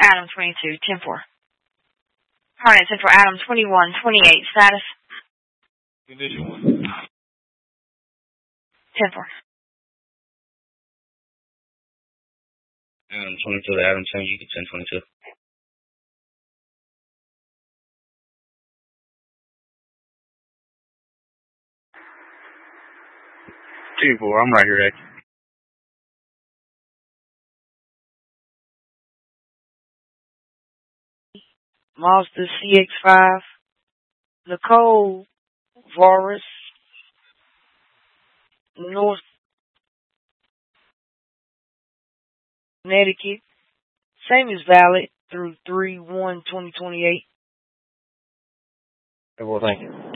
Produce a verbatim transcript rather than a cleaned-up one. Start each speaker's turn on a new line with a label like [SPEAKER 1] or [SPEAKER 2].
[SPEAKER 1] Adam twenty-two, ten four. Hornet ten for Adam twenty-one, twenty-eight. Status?
[SPEAKER 2] Condition one.
[SPEAKER 1] ten four.
[SPEAKER 2] Adam twenty-two to Adam ten, you get ten twenty-two. Two four, I'm right here, Ed.
[SPEAKER 3] Mazda C X five, Nicole Varus, North Connecticut. Same is valid through three one twenty twenty-eight.
[SPEAKER 2] Well, thank you.